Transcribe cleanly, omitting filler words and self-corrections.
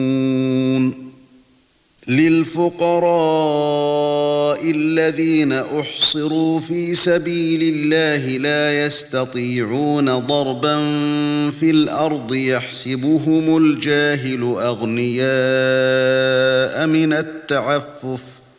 للفقراء الذين أحصروا في سبيل الله لا يستطيعون ضربا في الأرض يحسبهم الجاهل أغنياء من التعفف